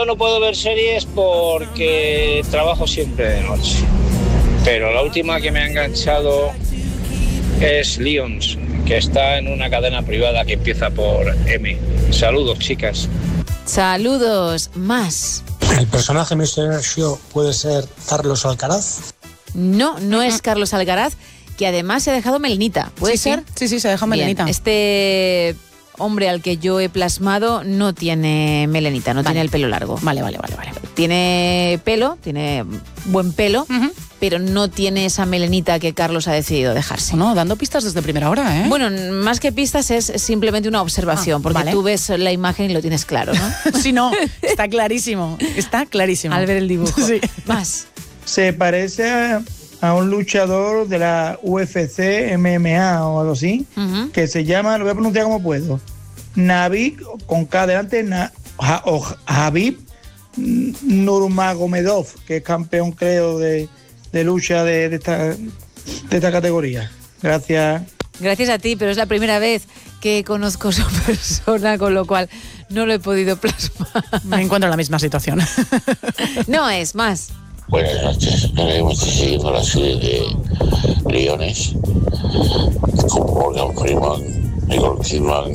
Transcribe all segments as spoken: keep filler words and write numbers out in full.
yo no puedo ver series porque trabajo siempre de noche. Pero la última que me ha enganchado es Lions, que está en una cadena privada que empieza por M. Saludos, chicas. Saludos, más. ¿El personaje misterioso puede ser Carlos Alcaraz? No, no uh-huh. es Carlos Alcaraz, que además se ha dejado melenita. ¿Puede sí, ser? Sí, sí, sí, se ha dejado melenita. Bien, este hombre al que yo he plasmado no tiene melenita, no vale. tiene el pelo largo. Vale, vale, vale, vale. Tiene pelo, tiene buen pelo, uh-huh. pero no tiene esa melenita que Carlos ha decidido dejarse. No, dando pistas desde primera hora, ¿eh? Bueno, más que pistas es simplemente una observación, ah, porque vale. tú ves la imagen y lo tienes claro, ¿no? Sí, no, está clarísimo, está clarísimo. Al ver el dibujo. Sí. Más. Se parece a, a un luchador de la U F C, M M A o algo así, uh-huh. que se llama, lo voy a pronunciar como puedo, Nabik, con K delante, na, ha, o Habib Nurmagomedov, que es campeón, creo, de, de lucha de, de, esta, de esta categoría. Gracias. Gracias a ti, pero es la primera vez que conozco a su persona, con lo cual no lo he podido plasmar. Me encuentro en la misma situación. No es más. Buenas noches, me venimos siguiendo la serie de Leones con Morgan Freeman, Nicole Kidman,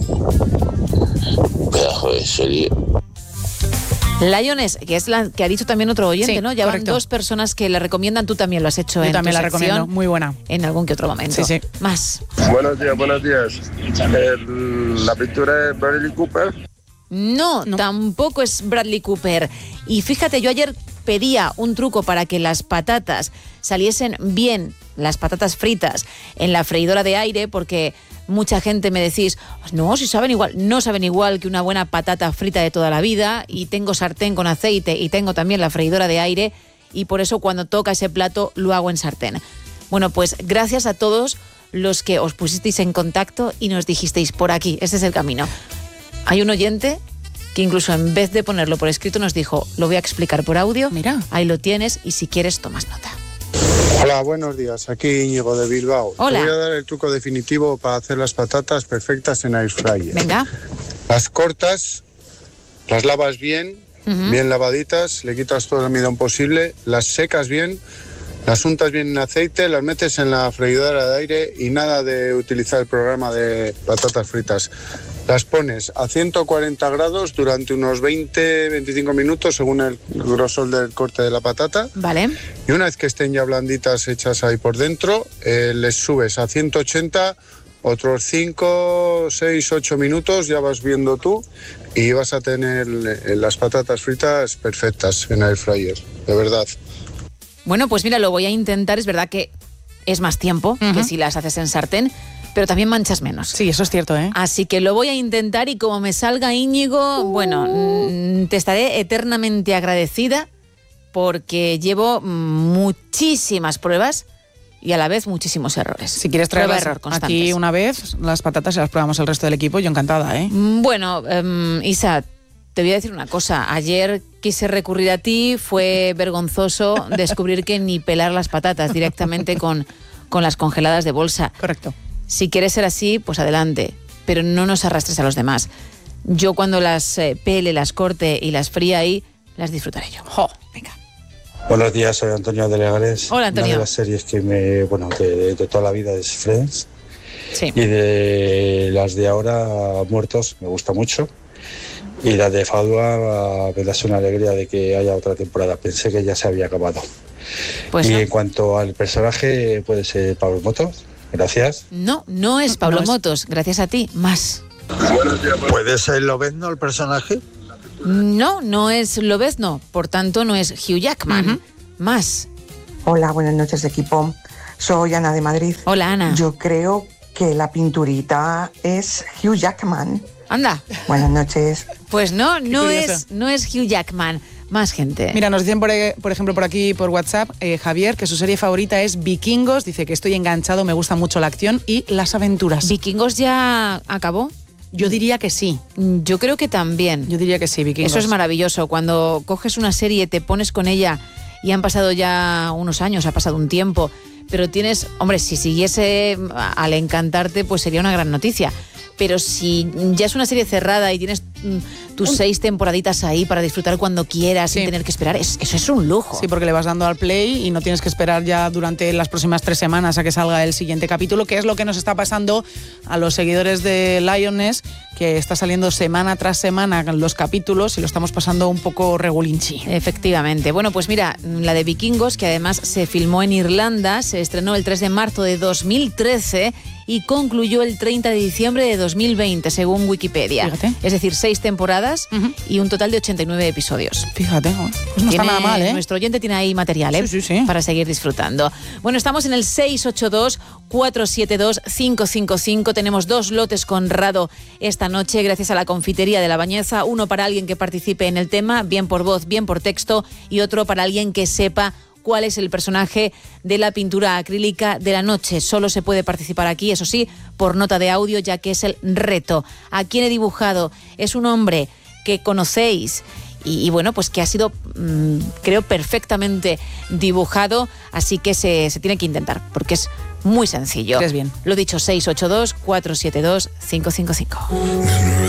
un pedazo de serie. Lions, que es la que ha dicho también otro oyente, sí, ¿no? Ya van correcto. dos personas que la recomiendan, tú también lo has hecho. Yo en también tu la recomiendo, muy buena. En algún que otro momento. Sí, sí. Más. Buenos días, buenos días. El, la pintura es Bradley Cooper. No, no, tampoco es Bradley Cooper. Y fíjate, yo ayer pedía un truco para que las patatas saliesen bien, las patatas fritas, en la freidora de aire, porque mucha gente me decís, no, si saben igual, no saben igual que una buena patata frita de toda la vida, y tengo sartén con aceite y tengo también la freidora de aire, y por eso cuando toca ese plato lo hago en sartén. Bueno, pues gracias a todos los que os pusisteis en contacto y nos dijisteis, por aquí, este es el camino. Hay un oyente que incluso en vez de ponerlo por escrito nos dijo, lo voy a explicar por audio, mira, ahí lo tienes y si quieres tomas nota. Hola, buenos días, aquí Íñigo de Bilbao. Hola. Te voy a dar el truco definitivo para hacer las patatas perfectas en air fryer. Venga. Las cortas, las lavas bien, uh-huh. bien lavaditas, le quitas todo el almidón posible, las secas bien, las untas bien en aceite, las metes en la freidora de aire y nada de utilizar el programa de patatas fritas. Las pones a ciento cuarenta grados durante unos veinte a veinticinco minutos según el grosor del corte de la patata. Vale. Y una vez que estén ya blanditas hechas ahí por dentro, eh, les subes a ciento ochenta, otros cinco, seis, ocho minutos, ya vas viendo tú, y vas a tener eh, las patatas fritas perfectas en air fryer, de verdad. Bueno, pues mira, lo voy a intentar. Es verdad que es más tiempo uh-huh. que si las haces en sartén, pero también manchas menos. Sí, eso es cierto, ¿eh? Así que lo voy a intentar y como me salga Íñigo, uh. bueno, te estaré eternamente agradecida porque llevo muchísimas pruebas y a la vez muchísimos errores. Si quieres traerlas aquí una vez, las patatas se las probamos el resto del equipo, yo encantada, ¿eh? Bueno, um, Isa, te voy a decir una cosa. Ayer quise recurrir a ti, fue vergonzoso descubrir que ni pelar las patatas directamente con, con las congeladas de bolsa. Correcto. Si quieres ser así, pues adelante, pero no nos arrastres a los demás. Yo cuando las eh, pele, las corte y las fría ahí, las disfrutaré yo. Jo, venga. Buenos días, soy Antonio de Legares. Hola, Antonio. Una de las series que me, bueno, de, de toda la vida es Friends. Sí. Y de las de ahora, Muertos, me gusta mucho. Y la de Fadua me da una alegría de que haya otra temporada. Pensé que ya se había acabado. Pues y no. En cuanto al personaje, puede ser Pablo Motos. Gracias. No, no es Pablo no Motos. Es... Gracias a ti. Más. ¿Puede ser Lobezno el personaje? No, no es Lobezno. Por tanto, no es Hugh Jackman. Uh-huh. Más. Hola, buenas noches, equipo. Soy Ana de Madrid. Hola, Ana. Yo creo que la pinturita es Hugh Jackman. Anda. Buenas noches. Pues no, no es, no es Hugh Jackman. Más gente. Mira, nos dicen por, por ejemplo por aquí por WhatsApp, eh, Javier, que su serie favorita es Vikingos. Dice que estoy enganchado, me gusta mucho la acción y las aventuras. ¿Vikingos ya acabó? Yo diría que sí. Yo creo que también. Yo diría que sí, Vikingos. Eso es maravilloso. Cuando coges una serie, te pones con ella y han pasado ya unos años, ha pasado un tiempo, pero tienes, hombre, si siguiese al encantarte, pues sería una gran noticia. pero si ya es una serie cerrada y tienes tus seis temporaditas ahí para disfrutar cuando quieras, sí, sin tener que esperar, es, eso es un lujo. Sí, porque le vas dando al play y no tienes que esperar ya durante las próximas tres semanas a que salga el siguiente capítulo, que es lo que nos está pasando a los seguidores de Lioness, que está saliendo semana tras semana los capítulos y lo estamos pasando un poco regulinchi. Efectivamente. Bueno, pues mira, la de Vikingos, que además se filmó en Irlanda, se estrenó el tres de marzo de dos mil trece y concluyó el treinta de diciembre de dos mil veinte, según Wikipedia. Fíjate. Es decir, seis temporadas uh-huh. y un total de ochenta y nueve episodios. Fíjate, pues no está nada mal, ¿eh? Nuestro oyente tiene ahí material, ¿eh? Sí, sí, sí. Para seguir disfrutando. Bueno, estamos en el seis ocho dos, cuatro siete dos, cinco cinco cinco. Tenemos dos lotes con Rado esta noche, gracias a la confitería de La Bañeza. Uno para alguien que participe en el tema, bien por voz, bien por texto, y otro para alguien que sepa cuál es el personaje de la pintura acrílica de la noche. Solo se puede participar aquí, eso sí, por nota de audio, ya que es el reto. ¿A quién he dibujado? Es un hombre que conocéis y, y bueno, pues que ha sido, mmm, creo, perfectamente dibujado, así que se, se tiene que intentar, porque es muy sencillo. Es bien. Lo dicho, seis ocho dos, cuatro siete dos, cinco cinco cinco.